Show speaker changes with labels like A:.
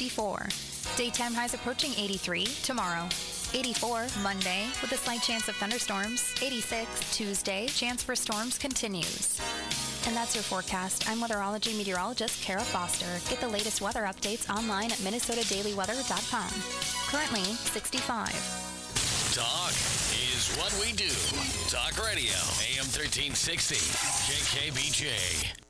A: 64. Daytime highs approaching 83 tomorrow. 84 Monday with a slight chance of thunderstorms. 86 Tuesday, chance for storms continues. And that's your forecast. I'm weatherology meteorologist Kara Foster. Get the latest weather updates online at minnesotadailyweather.com. Currently 65.
B: Talk is what we do. Talk Radio, AM 1360, KKBJ.